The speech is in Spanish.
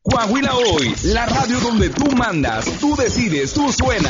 Coahuila Hoy, la radio donde tú mandas, tú decides, tú suenas.